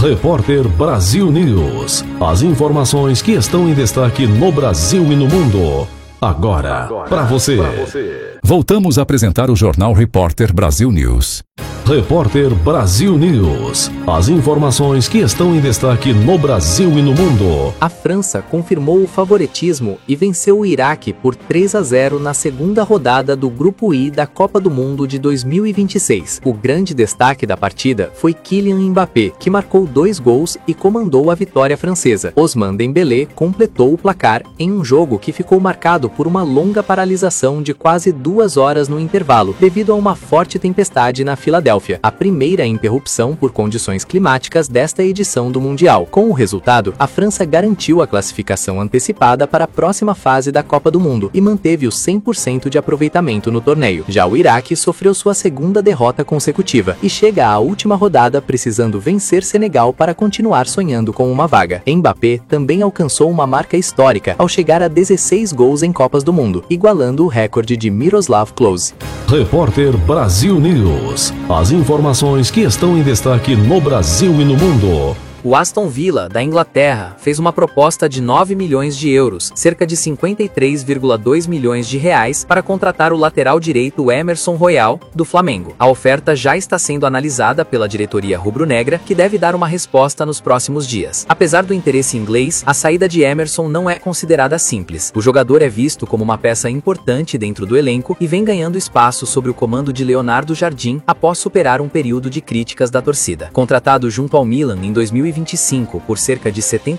Repórter Brasil News. As informações que estão em destaque no Brasil e no mundo. Agora, para você. Voltamos a apresentar o Jornal Repórter Brasil News. Repórter Brasil News. As informações que estão em destaque no Brasil e no mundo. A França confirmou o favoritismo e venceu o Iraque por 3-0 na segunda rodada do Grupo I da Copa do Mundo de 2026. O grande destaque da partida foi Kylian Mbappé, que marcou 2 gols e comandou a vitória francesa. Ousmane Dembélé completou o placar em um jogo que ficou marcado por uma longa paralisação de quase 2 horas no intervalo, devido a uma forte tempestade na Filadélfia, a primeira interrupção por condições climáticas desta edição do Mundial. Com o resultado, a França garantiu a classificação antecipada para a próxima fase da Copa do Mundo e manteve o 100% de aproveitamento no torneio. Já o Iraque sofreu sua segunda derrota consecutiva e chega à última rodada precisando vencer Senegal para continuar sonhando com uma vaga. Mbappé também alcançou uma marca histórica ao chegar a 16 gols em Copas do Mundo, igualando o recorde de Miroslav Klose. Repórter Brasil News. As informações que estão em destaque no Brasil e no mundo. O Aston Villa, da Inglaterra, fez uma proposta de 9 milhões de euros, cerca de 53,2 milhões de reais, para contratar o lateral direito Emerson Royal, do Flamengo. A oferta já está sendo analisada pela diretoria rubro-negra, que deve dar uma resposta nos próximos dias. Apesar do interesse inglês, a saída de Emerson não é considerada simples. O jogador é visto como uma peça importante dentro do elenco e vem ganhando espaço sob o comando de Leonardo Jardim após superar um período de críticas da torcida. Contratado junto ao Milan em 2025 por cerca de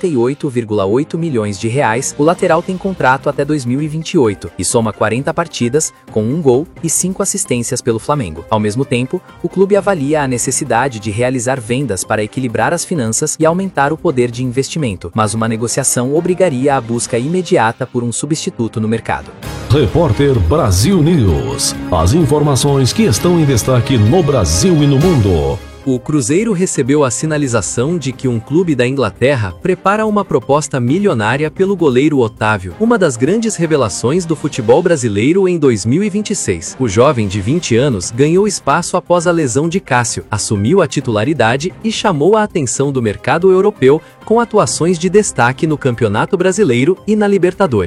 78,8 milhões de reais, o lateral tem contrato até 2028 e soma 40 partidas, com 1 gol e 5 assistências pelo Flamengo. Ao mesmo tempo, o clube avalia a necessidade de realizar vendas para equilibrar as finanças e aumentar o poder de investimento, mas uma negociação obrigaria a busca imediata por um substituto no mercado. Repórter Brasil News. As informações que estão em destaque no Brasil e no mundo. O Cruzeiro recebeu a sinalização de que um clube da Inglaterra prepara uma proposta milionária pelo goleiro Otávio, uma das grandes revelações do futebol brasileiro em 2026. O jovem de 20 anos ganhou espaço após a lesão de Cássio, assumiu a titularidade e chamou a atenção do mercado europeu com atuações de destaque no Campeonato Brasileiro e na Libertadores.